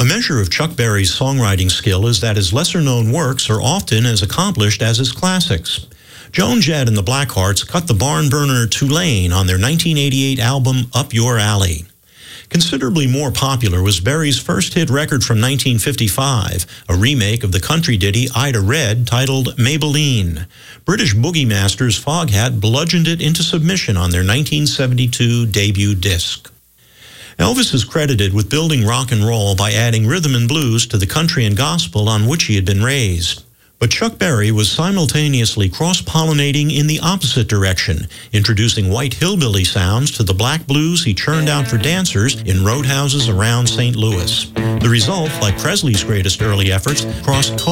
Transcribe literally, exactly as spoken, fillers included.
measure of Chuck Berry's songwriting skill is that his lesser-known works are often as accomplished as his classics. Joan Jett and the Blackhearts cut the barn burner Tulane on their nineteen eighty-eight album Up Your Alley. Considerably more popular was Berry's first hit record from nineteen fifty-five, a remake of the country ditty Ida Red titled Maybelline. British boogie masters Foghat bludgeoned it into submission on their nineteen seventy-two debut disc. Elvis is credited with building rock and roll by adding rhythm and blues to the country and gospel on which he had been raised. But Chuck Berry was simultaneously cross-pollinating in the opposite direction, introducing white hillbilly sounds to the black blues he churned out for dancers in roadhouses around Saint Louis. The result, like Presley's greatest early efforts, crossed